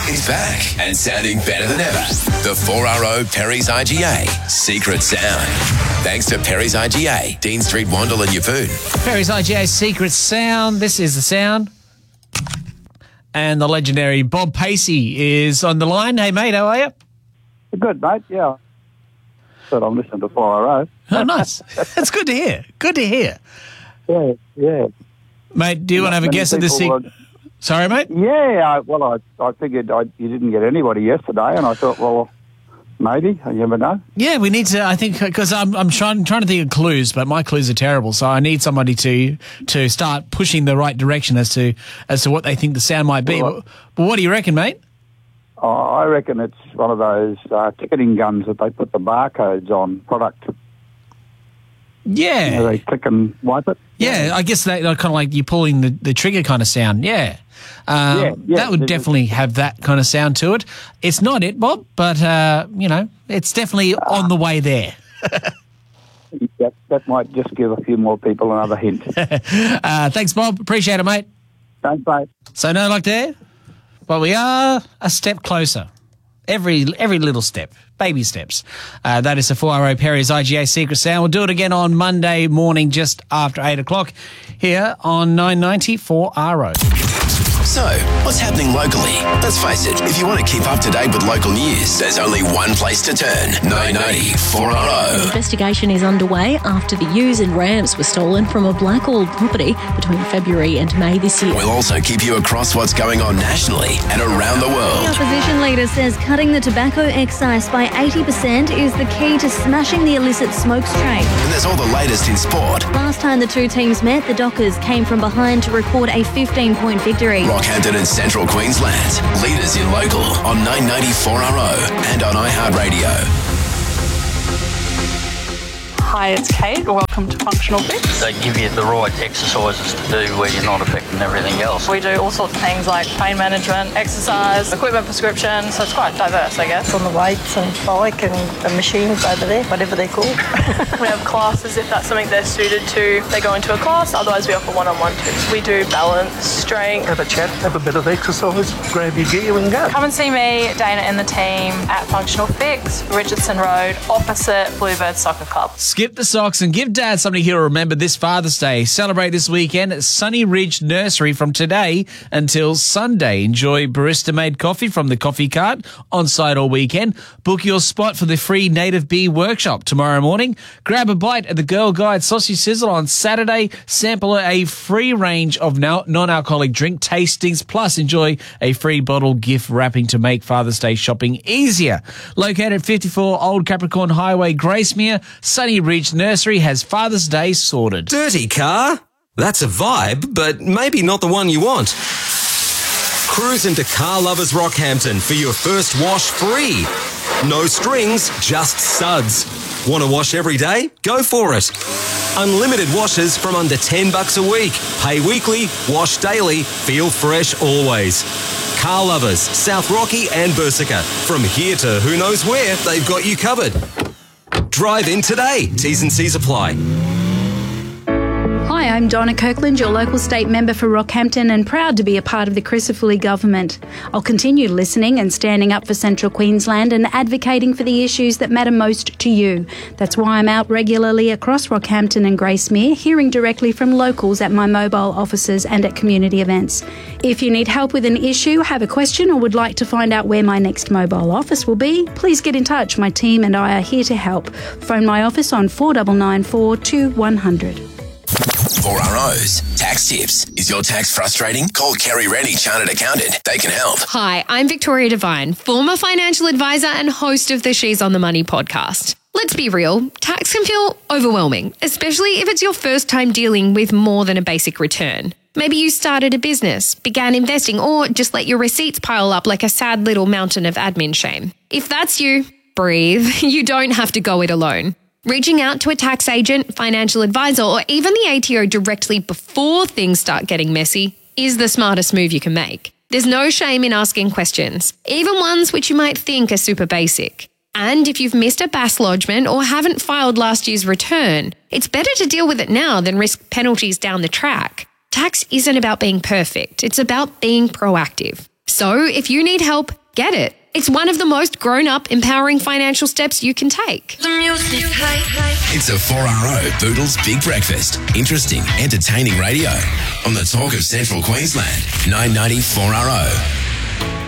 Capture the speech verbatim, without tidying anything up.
is back and sounding better than ever. The four R O Perry's I G A Secret Sound. Thanks to Perry's I G A, Dean Street, Wandle and Yeppoon. Perry's I G A Secret Sound. This is the sound. And the legendary Bob Pacey is on the line. Hey, mate, how are you? Good, mate, yeah. But I'm listening to four R O. Oh, nice. That's good to hear. Good to hear. Yeah, yeah. Mate, do you want to have a guess at the secret? Sorry, mate? Yeah, I, well, I I figured I, you didn't get anybody yesterday, and I thought, well, maybe, you never know. Yeah, we need to, I think, because I'm I'm trying trying to think of clues, but my clues are terrible, so I need somebody to to start pushing the right direction as to as to what they think the sound might be. Well, but, but what do you reckon, mate? I, I reckon it's one of those uh, ticketing guns that they put the barcodes on product. Yeah. You know, they click and wipe it. Yeah, I guess they, they're kind of like you pulling the, the trigger kind of sound. Yeah. Um, yeah, yeah. That would definitely have that kind of sound to it. It's not it, Bob, but, uh, you know, it's definitely uh, on the way there. that, that might just give a few more people another hint. uh, thanks, Bob. Appreciate it, mate. Thanks, mate. So no luck there? But we are a step closer. Every every little step. Baby steps. Uh, that is the four R O Perry's I G A Secret Sound. We'll do it again on Monday morning just after eight o'clock here on nine ninety four R O. So, what's happening locally? Let's face it, if you want to keep up to date with local news, there's only one place to turn. nine ninety four R O. An investigation is underway after the ewes and rams were stolen from a Blackall property between February and May this year. We'll also keep you across what's going on nationally and around the world. The opposition leader says cutting the tobacco excise by eighty percent is the key to smashing the illicit smokes trade. And there's all the latest in sport. Last time the two teams met, the Dockers came from behind to record a fifteen-point victory. Rockhampton and Central Queensland, leaders in local on nine ninety four R O and on iHeartRadio. Hi, it's Kate. Welcome to Functional Fix. They give you the right exercises to do where you're not affecting everything else. We do all sorts of things like pain management, exercise, equipment prescription, so it's quite diverse, I guess. On the weights and bike and the machines over there, whatever they're called. We have classes if that's something they're suited to. They go into a class, otherwise we offer one-on-one tips. We do balance, strength. Have a chat, have a bit of exercise, grab your gear and go. Come and see me, Dana and the team at Functional Fix, Richardson Road, opposite Bluebird Soccer Club. Skip the socks and give Dad something here to remember this Father's Day. Celebrate this weekend at Sunny Ridge Nursery from today until Sunday. Enjoy barista-made coffee from the coffee cart on site all weekend. Book your spot for the free native beer workshop tomorrow morning. Grab a bite at the Girl Guide Sausage Sizzle on Saturday. Sample a free range of non-alcoholic drink tastings, plus enjoy a free bottle gift wrapping to make Father's Day shopping easier. Located at fifty-four Old Capricorn Highway, Gracemere, Sunny Ridge Nursery has Father's Day sorted. Dirty car? That's a vibe, but maybe not the one you want. Cruise into Car Lovers Rockhampton for your first wash free. No strings, just suds. Want to wash every day? Go for it. Unlimited washes from under ten bucks a week. Pay weekly, wash daily, feel fresh always. Car Lovers, South Rocky and Bersica. From here to who knows where, they've got you covered. Drive in today. T's and C's apply. Hi, I'm Donna Kirkland, your local state member for Rockhampton, and proud to be a part of the Crisafulli government. I'll continue listening and standing up for Central Queensland and advocating for the issues that matter most to you. That's why I'm out regularly across Rockhampton and Gracemere, hearing directly from locals at my mobile offices and at community events. If you need help with an issue, have a question, or would like to find out where my next mobile office will be, please get in touch. My team and I are here to help. Phone my office on four nine nine four two one zero zero. four R O's Tax Tips. Is your tax frustrating? Call Kerry Rennie, Chartered Accountant. They can help. Hi, I'm Victoria Devine, former financial advisor and host of the She's on the Money podcast. Let's be real, tax can feel overwhelming, especially if it's your first time dealing with more than a basic return. Maybe you started a business, began investing, or just let your receipts pile up like a sad little mountain of admin shame. If that's you, breathe. You don't have to go it alone. Reaching out to a tax agent, financial advisor, or even the A T O directly before things start getting messy is the smartest move you can make. There's no shame in asking questions, even ones which you might think are super basic. And if you've missed a B A S lodgement or haven't filed last year's return, it's better to deal with it now than risk penalties down the track. Tax isn't about being perfect, it's about being proactive. So if you need help, get it. It's one of the most grown-up, empowering financial steps you can take. It's a four R O Boodles Big Breakfast. Interesting, entertaining radio on the Talk of Central Queensland. nine ninety four R O.